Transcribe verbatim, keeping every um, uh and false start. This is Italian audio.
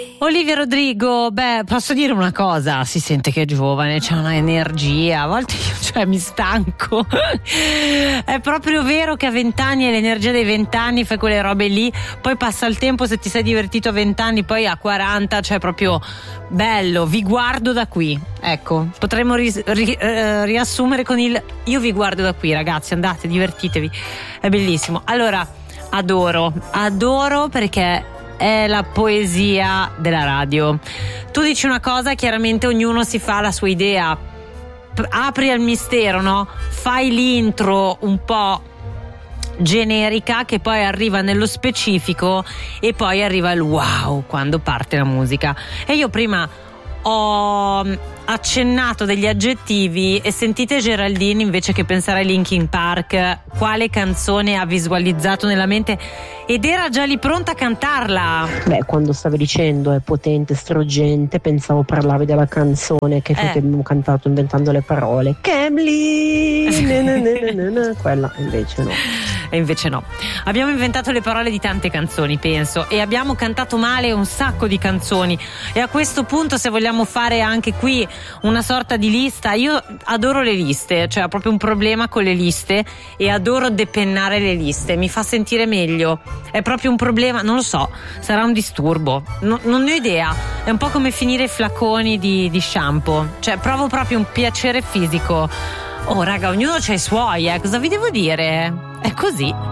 Olivia Rodrigo, beh, posso dire una cosa, si sente che è giovane, c'ha una energia, a volte io cioè mi stanco. È proprio vero che a vent'anni hai l'energia dei vent'anni, fai quelle robe lì, poi passa il tempo, se ti sei divertito a vent'anni, poi a quaranta, cioè proprio bello, vi guardo da qui. Ecco, potremmo ri- ri- eh, riassumere con il io vi guardo da qui, ragazzi, andate, divertitevi, è bellissimo. Allora, adoro, adoro perché è la poesia della radio. Tu dici una cosa, chiaramente ognuno si fa la sua idea, P- apri al mistero, no? Fai l'intro un po' generica che poi arriva nello specifico e poi arriva il wow quando parte la musica. E io prima ho accennato degli aggettivi e sentite Geraldine, invece che pensare ai Linkin Park, quale canzone ha visualizzato nella mente ed era già lì pronta a cantarla. Beh, quando stavi dicendo è potente, struggente, pensavo parlavi della canzone che, Eh. che abbiamo cantato inventando le parole. Camly, na na na na na, quella invece no. E invece no. Abbiamo inventato le parole di tante canzoni, penso, e abbiamo cantato male un sacco di canzoni. E a questo punto, se vogliamo fare anche qui una sorta di lista, io adoro le liste, cioè ho proprio un problema con le liste e adoro depennare le liste, mi fa sentire meglio. È proprio un problema, non lo so, sarà un disturbo, no, non ne ho idea. È un po' come finire i flaconi di, di shampoo, cioè provo proprio un piacere fisico. Oh raga, ognuno c'ha i suoi, eh, cosa vi devo dire? È così.